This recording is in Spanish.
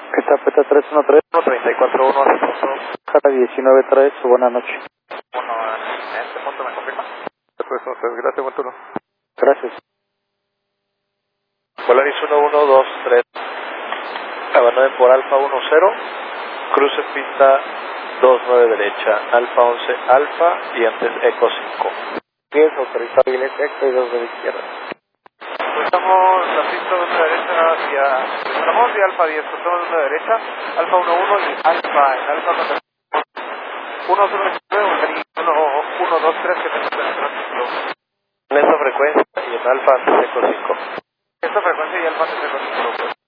Petapeta 313, 34-1 Jara 193, buenas noches. Bueno, en este punto me confirma. Pues entonces, gracias, buen turno. Gracias. Polaris 1123, abandone por Alfa 10, cruce pista 29 derecha, Alfa 11 Alfa y antes Eco 5. 10, autorizado Violeta Extra y 2 de la izquierda. Cruzamos la pista 2 de derecha hacia... Estamos de Alfa 10, cruzamos 2 de derecha, Alfa 11 y Alfa, en Alfa 1 0 1 2 3 que tenemos en el tránsito. En esta frecuencia y en Alfa antes Eco 5. Esta frecuencia y Alfa antes Eco 5.